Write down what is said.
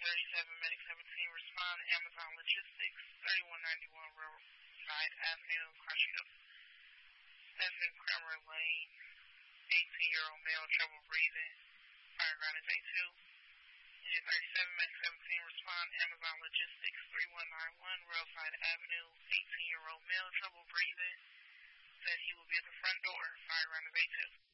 37 Medic 17, respond Amazon Logistics, 3191 Riverside Avenue, Hartsfield. Stephen Kramer Lane, 18-year-old male, trouble breathing. Fire ground is A2. Unit 37 Medic 17, respond Amazon Logistics, 3191 Riverside Avenue, 18-year-old male, trouble breathing. Said he will be at the front door. Fire ground is A2.